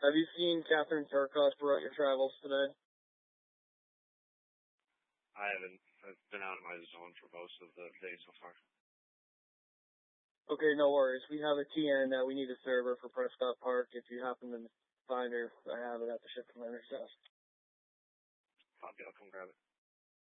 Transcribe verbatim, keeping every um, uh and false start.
Have you seen Catherine Turkos throughout your travels today? I haven't. I've been out of my zone for most of the day so far. Okay, no worries. We have a T N that we need a server for Prescott Park. If you happen to find her, I have it at the ship commander's desk. Copy, I'll come grab it.